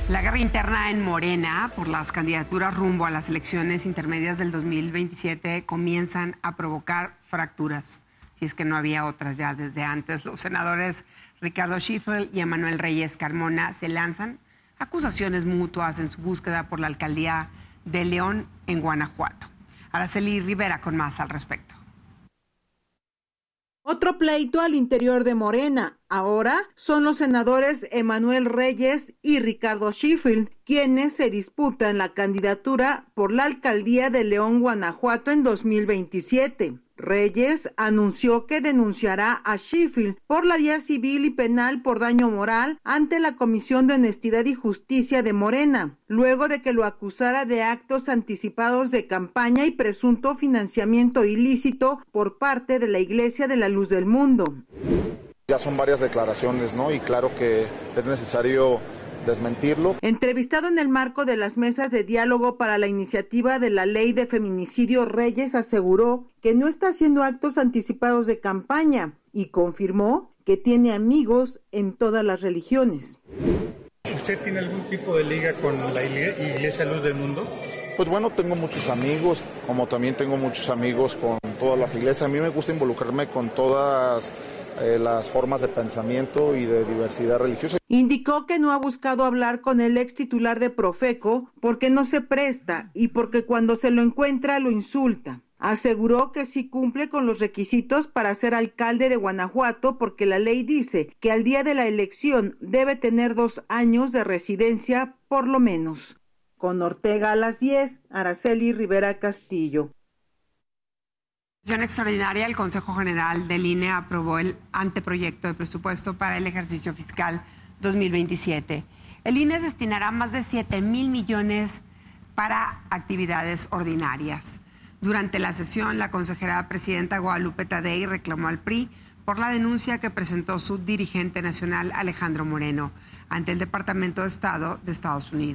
La guerra interna en Morena por las candidaturas rumbo a las elecciones intermedias del 2027 comienzan a provocar fracturas, si es que no había otras ya desde antes. Los senadores Ricardo Schiffel y Emanuel Reyes Carmona se lanzan acusaciones mutuas en su búsqueda por la alcaldía de León en Guanajuato. Araceli Rivera con más al respecto. Otro pleito al interior de Morena. Ahora son los senadores Emanuel Reyes y Ricardo Schiffel quienes se disputan la candidatura por la alcaldía de León, Guanajuato en 2027. Reyes anunció que denunciará a Schiffel por la vía civil y penal por daño moral ante la Comisión de Honestidad y Justicia de Morena, luego de que lo acusara de actos anticipados de campaña y presunto financiamiento ilícito por parte de la Iglesia de la Luz del Mundo. Ya son varias declaraciones, ¿no? Y claro que es necesario desmentirlo. Entrevistado en el marco de las mesas de diálogo para la iniciativa de la ley de feminicidio, Reyes aseguró que no está haciendo actos anticipados de campaña y confirmó que tiene amigos en todas las religiones. ¿Usted tiene algún tipo de liga con la Iglesia Luz del Mundo? Pues bueno, tengo muchos amigos, como también tengo muchos amigos con todas las iglesias. A mí me gusta involucrarme con todas las formas de pensamiento y de diversidad religiosa. Indicó que no ha buscado hablar con el ex titular de Profeco porque no se presta y porque cuando se lo encuentra lo insulta. Aseguró que sí cumple con los requisitos para ser alcalde de Guanajuato porque la ley dice que al día de la elección debe tener 2 años de residencia por lo menos. Con Ortega a las 10, Araceli Rivera Castillo. En sesión extraordinaria, el Consejo General del INE aprobó el anteproyecto de presupuesto para el ejercicio fiscal 2027. El INE destinará más de 7,000 millones para actividades ordinarias. Durante la sesión, la consejera presidenta Guadalupe Tadei reclamó al PRI por la denuncia que presentó su dirigente nacional Alejandro Moreno ante el Departamento de Estado de Estados Unidos.